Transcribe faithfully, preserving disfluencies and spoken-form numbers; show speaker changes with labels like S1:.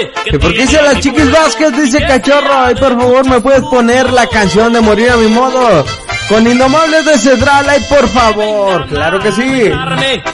S1: ¿Que por qué dice las Chiquis Vázquez? Dice Cachorro. Ay, por favor, ¿me puedes poner la canción de Morir a mi modo? Con Indomables de Cedral, ay, por favor. Claro que sí.